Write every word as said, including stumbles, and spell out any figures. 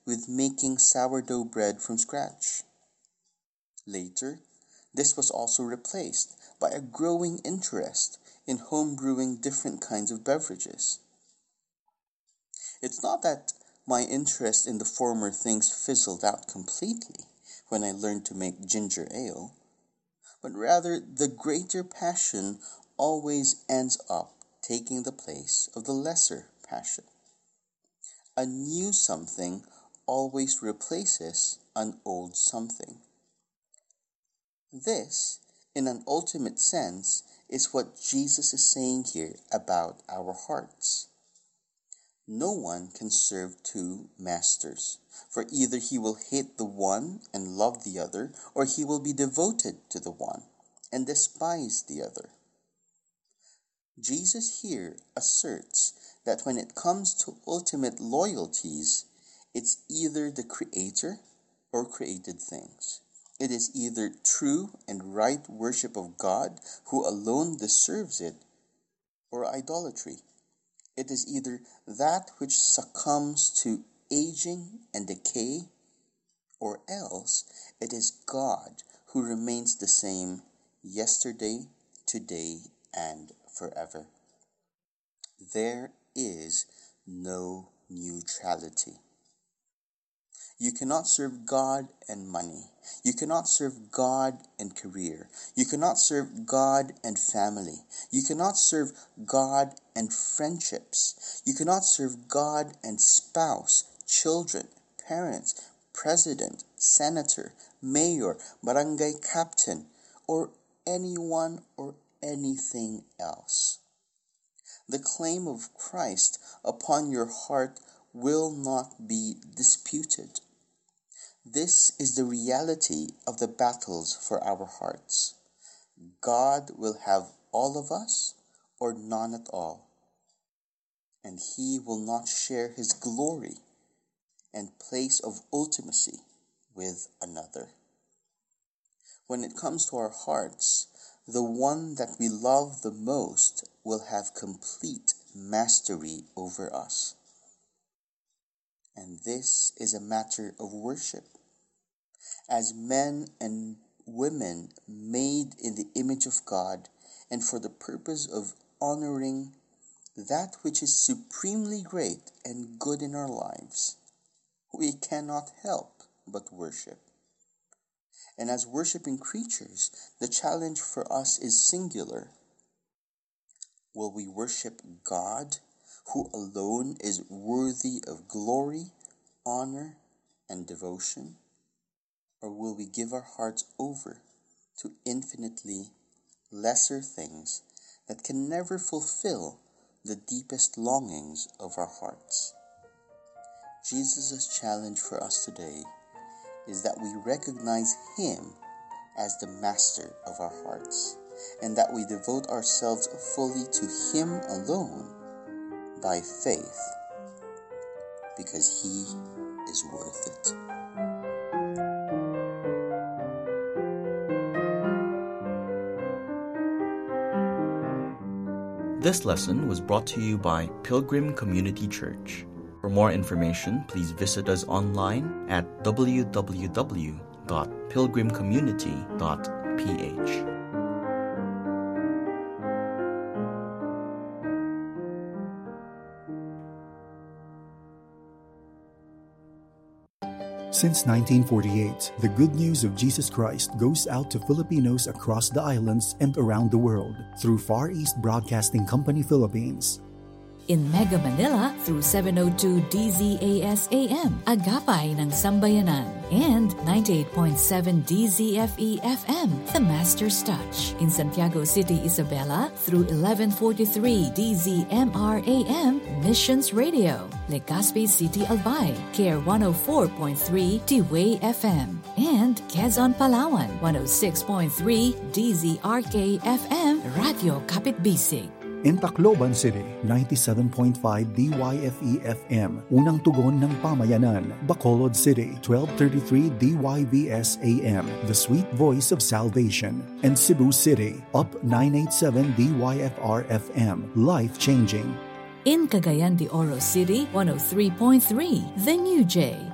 with making sourdough bread from scratch. Later, this was also replaced by a growing interest in home brewing different kinds of beverages. It's not that my interest in the former things fizzled out completely when I learned to make ginger ale, but rather the greater passion always ends up taking the place of the lesser passion. A new something always replaces an old something. This, in an ultimate sense, is what Jesus is saying here about our hearts. No one can serve two masters, for either he will hate the one and love the other, or he will be devoted to the one and despise the other. Jesus here asserts that when it comes to ultimate loyalties, it's either the Creator or created things. It is either true and right worship of God, who alone deserves it, or idolatry. It is either that which succumbs to aging and decay, or else it is God who remains the same yesterday, today, and forever. There is no neutrality. You cannot serve God and money. You cannot serve God and career. You cannot serve God and family. You cannot serve God and friendships. You cannot serve God and spouse, children, parents, president, senator, mayor, barangay captain, or anyone or anything else. The claim of Christ upon your heart will not be disputed. This is the reality of the battles for our hearts. God will have all of us or none at all, and He will not share His glory and place of ultimacy with another. When it comes to our hearts, the one that we love the most will have complete mastery over us. And this is a matter of worship. As men and women made in the image of God, and for the purpose of honoring that which is supremely great and good in our lives, we cannot help but worship. And as worshiping creatures, the challenge for us is singular. Will we worship God, who alone is worthy of glory, honor, and devotion? Or will we give our hearts over to infinitely lesser things that can never fulfill the deepest longings of our hearts? Jesus' challenge for us today is that we recognize Him as the master of our hearts, and that we devote ourselves fully to Him alone by faith, because He is worth it. This lesson was brought to you by Pilgrim Community Church. For more information, please visit us online at w w w dot pilgrim community dot p h. Since nineteen forty-eight, the good news of Jesus Christ goes out to Filipinos across the islands and around the world through Far East Broadcasting Company Philippines. In Mega Manila through seven oh two D Z A S A M, Agapay ng Sambayanan, and ninety-eight point seven D Z F E F M, The Master's Touch. In Santiago City, Isabela through eleven forty-three D Z M R A M, Missions Radio. Legazpi City, Albay, K R one oh four point three T-Way F M. And Quezon, Palawan, one oh six point three D Z R K F M, Radio Kapitbisig. In Tacloban City, ninety-seven point five D Y F E F M, Unang Tugon ng Pamayanan. Bacolod City, twelve thirty-three D Y V S A M, The Sweet Voice of Salvation. And Cebu City, up nine eighty-seven D Y F R F M, Life Changing. In Cagayan de Oro City, one oh three point three The New J.